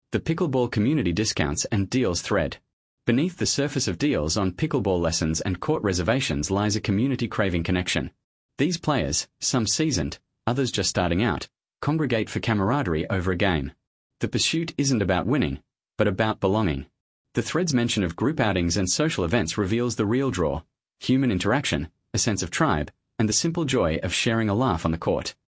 The Pickleball Community Discounts and Deals thread. Beneath the surface of deals on pickleball lessons and court reservations lies a community craving connection. These players, some seasoned, others just starting out, congregate for camaraderie over a game. The pursuit isn't about winning, but about belonging. The thread's mention of group outings and social events reveals the real draw: human interaction, a sense of tribe, and the simple joy of sharing a laugh on the court.